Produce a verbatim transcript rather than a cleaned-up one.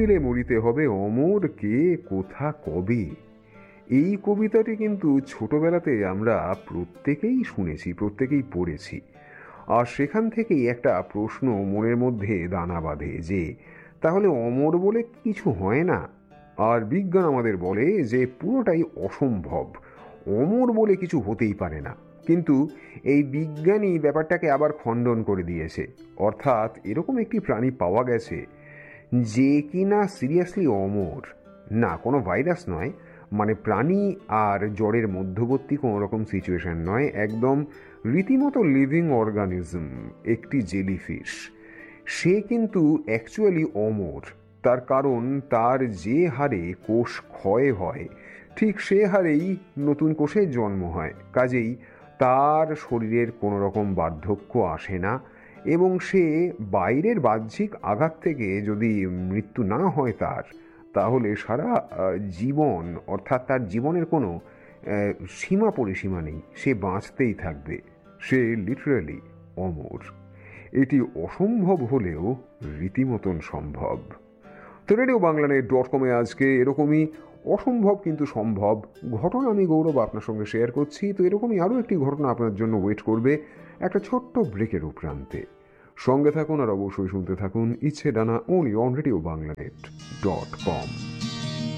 গেলে মরিতে হবে অমর কে কোথা কবে। এই কবিতাটি কিন্তু ছোটবেলাতে আমরা প্রত্যেকেই শুনেছি, প্রত্যেকেই পড়েছি। আর সেখান থেকেই একটা প্রশ্ন মনের মধ্যে দানা বাঁধে যে তাহলে অমর বলে কিছু হয় না। আর বিজ্ঞান আমাদের বলে যে পুরোটাই অসম্ভব, অমর বলে কিছু হতেই পারে না। কিন্তু এই বিজ্ঞানী ব্যাপারটাকে আবার খণ্ডন করে দিয়েছে। অর্থাৎ এরকম একটি প্রাণী পাওয়া গেছে যে কিনা সিরিয়াসলি অমর। না, কোনো ভাইরাস নয়, মানে প্রাণী আর জ্বরের মধ্যবর্তী কোনো রকম সিচুয়েশন নয়, একদম রীতিমতো লিভিং অর্গানিজম, একটি জেলিফিশ। সে কিন্তু অ্যাকচুয়ালি অমর। তার কারণ তার যে হারে কোষ ক্ষয় হয় ঠিক সে হারেই নতুন কোষের জন্ম হয়। কাজেই তার শরীরের কোনো রকম বার্ধক্য আসে না, এবং সে বাইরের বাহ্যিক আঘাত থেকে যদি মৃত্যু না হয় তার, তাহলে সারা জীবন, অর্থাৎ তার জীবনের কোনো সীমা পরিসীমা নেই, সে বাঁচতেই থাকবে। সে লিটারালি অমর। এটি অসম্ভব হলেও রীতিমতন সম্ভব। তো রেডিও বাংলানেট ডট কমে আজকে এরকমই অসম্ভব কিন্তু সম্ভব ঘটনা আমি গৌরব আপনার সঙ্গে শেয়ার করছি। তো এরকমই আরও একটি ঘটনা আপনার জন্য ওয়েট করবে একটা ছোট্ট ব্রেকের উপরান্তে। সঙ্গে থাকুন আর অবশ্যই শুনতে থাকুন ইচ্ছে ডানা, only on radio বাংলানেট dot com.